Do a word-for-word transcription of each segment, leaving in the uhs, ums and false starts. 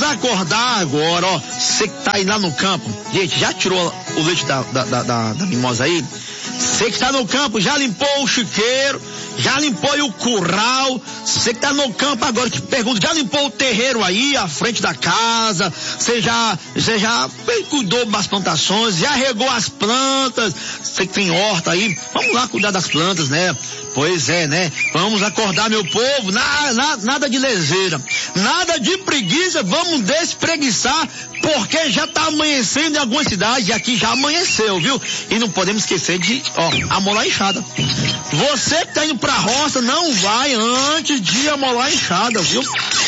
acordar agora, ó. Você que tá aí lá no campo, gente, já tirou o leite da, da, da, da, da mimosa aí? Você que tá no campo, já limpou o chiqueiro, já limpou o curral. Você que tá no campo agora, que pergunta, já limpou o terreiro aí, à frente da casa? Você já, você já cuidou das plantações, já regou as plantas? Você que tem horta aí, vamos lá cuidar das plantas, né? Pois é, né? Vamos acordar, meu povo, na, na, nada de leseira, nada de preguiça, vamos despreguiçar, porque já tá amanhecendo em algumas cidades, e aqui já amanheceu, viu? E não podemos esquecer de, ó, amolar a enxada. Você que tá indo pra roça, não vai antes de amolar a enxada, viu?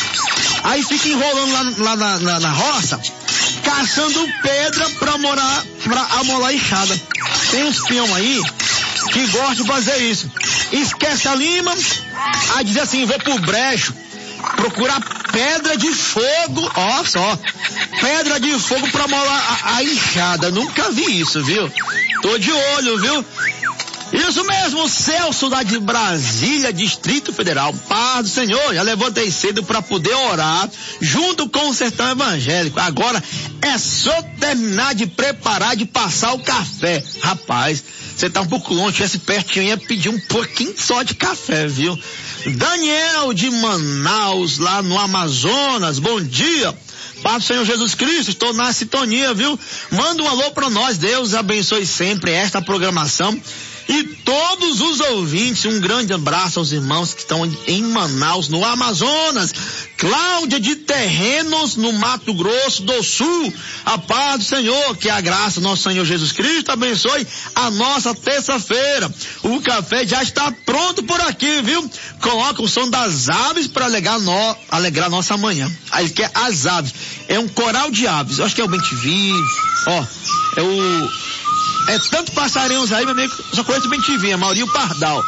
Aí fica enrolando lá, lá na, na, na roça, caçando pedra pra, morar, pra amolar a enxada. Tem uns peão aí que gosta de fazer isso. Esquece a lima, aí diz assim, vou pro brejo procurar pedra de fogo, ó só, pedra de fogo pra molar a, a enxada. Nunca vi isso, viu? Tô de olho, viu? Isso mesmo, Celso lá de Brasília, Distrito Federal. Paz do Senhor, já levantei cedo para poder orar junto com o sertão evangélico. Agora é só terminar de preparar, de passar o café. Rapaz, você tá um pouco longe, tivesse pertinho, ia pedir um pouquinho só de café, viu? Daniel de Manaus, lá no Amazonas, bom dia. Paz do Senhor Jesus Cristo, estou na sintonia, viu? Manda um alô para nós, Deus abençoe sempre esta programação. E todos os ouvintes, um grande abraço aos irmãos que estão em Manaus, no Amazonas. Cláudia de Terrenos, no Mato Grosso do Sul. A paz do Senhor, que a graça do nosso Senhor Jesus Cristo abençoe a nossa terça-feira. O café já está pronto por aqui, viu? Coloca o som das aves para alegrar, no, alegrar nossa manhã. Aí ele quer as aves. É um coral de aves. Eu acho que é o bem-te-vi. Ó, é o... É tanto passarinhos aí, meu amigo, só conheço bem T V, a Maurinho Pardal.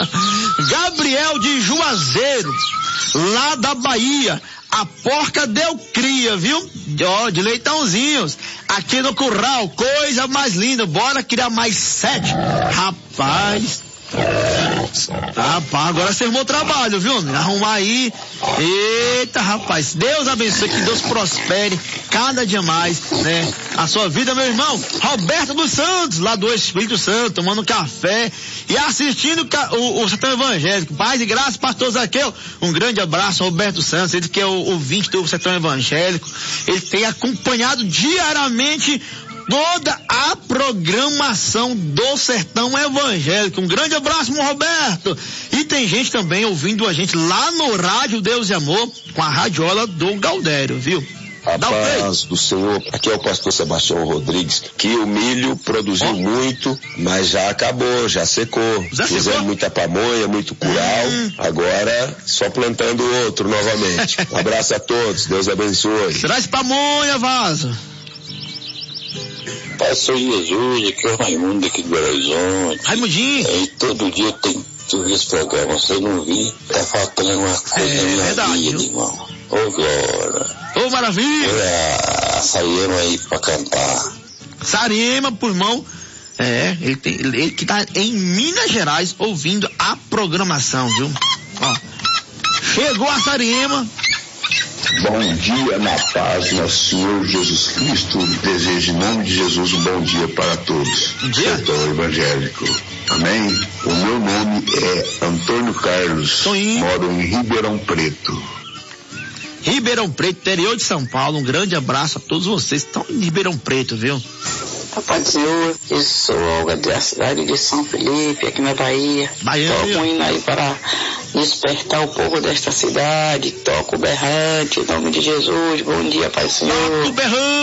Gabriel de Juazeiro, lá da Bahia. A porca deu cria, viu? Ó, de leitãozinhos. Aqui no curral, coisa mais linda. Bora criar mais sete. Rapaz. Rapaz, agora você arrumou o trabalho, viu? Arrumar aí. Eita, rapaz. Deus abençoe, que Deus prospere cada dia mais, né? A sua vida, meu irmão. Roberto dos Santos, lá do Espírito Santo, tomando café e assistindo o, o Sertão Evangélico. Paz e graça, pastor Zaqueu. Um grande abraço, Roberto Santos, ele que é o ouvinte do Sertão Evangélico. Ele tem acompanhado diariamente toda a programação do Sertão Evangélico. Um grande abraço, meu Roberto. E tem gente também ouvindo a gente lá no Rádio Deus e Amor, com a radiola do Galdério, viu? A paz do Senhor, aqui é o pastor Sebastião Rodrigues, que o milho produziu oh. muito, mas já acabou, já secou. Já Fizemos secou? muita pamonha, muito curau, hum. agora só plantando outro novamente. Um abraço a todos, Deus abençoe. Traz pamonha, vaso. Pastor Jesus, aqui é o Raimundo aqui do Belo Horizonte. Raimundinho. E todo dia tem tudo esse programa, você não viu? Tá faltando uma coisa é, na minha verdade, vida, viu? irmão. Ô, glória. Ô, maravilha. Olha, saíram aí pra cantar. Sarema, por irmão. É, ele, tem, ele, ele que tá em Minas Gerais ouvindo a programação, viu? Ó, chegou a Sarema. Bom dia, na paz, nosso Senhor Jesus Cristo. Desejo em nome de Jesus um bom dia para todos. Sertão Evangélico. Amém? O meu nome é Antônio Carlos. Toninho. Moro em Ribeirão Preto. Ribeirão Preto, interior de São Paulo. Um grande abraço a todos vocês que estão em Ribeirão Preto, viu? Papai do Senhor, eu sou Olga da cidade de São Felipe, aqui na Bahia. Bahia. Toco indo aí para despertar o povo desta cidade. Toco o berrante, em nome de Jesus. Bom dia, Pai do Senhor. Toco o berrante.